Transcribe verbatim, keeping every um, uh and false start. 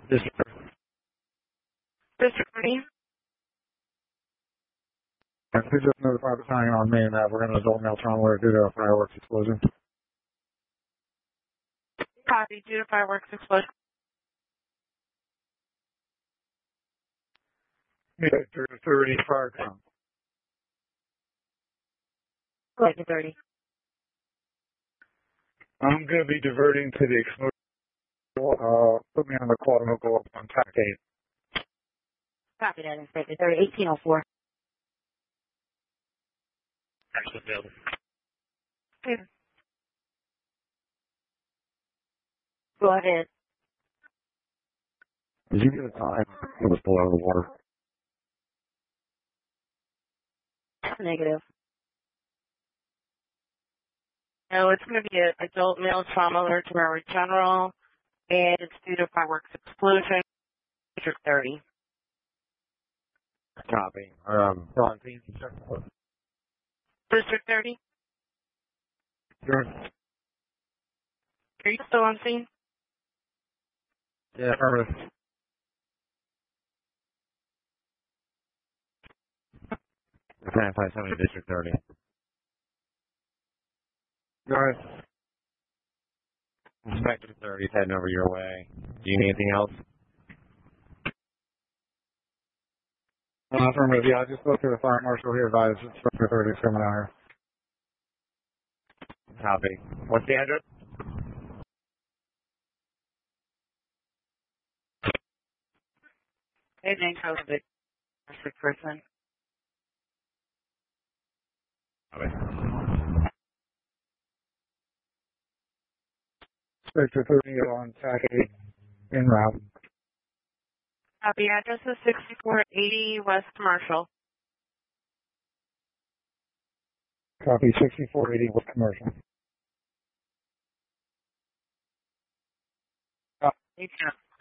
District. District Attorney. And please just notify battalion on Main that we're going to adult male trauma alert due to a fireworks explosion. Copy. Due to fireworks explosion. Sector thirty, fire com. Sector thirty. I'm going to be diverting to the explosion. Uh, put me on the quad and we'll go up on T A C eight. Copy that, Inspector thirty, eighteen oh four. Actually, available. Okay. Go ahead. Did you get a time? It was below the water. Negative. No, it's going to be an adult male trauma alert to Railroad General, and it's due to fireworks explosion. District thirty. Copy. Um, on scene. District thirty. Sure. Are you still on scene? Yeah, affirmative. nine five seven District thirty. Go ahead. Inspector thirty is heading over your way. Do you need anything else? Uh, affirmative. Yeah, I just spoke to the fire marshal. He advised Inspector thirty is coming out here. Copy. What's the address? Hey, thanks. I was a big district person. Copy. Inspector thirty on T A C eight en route. Copy. Address is sixty-four eighty West Commercial. Copy. sixty-four eighty West Commercial. Copy.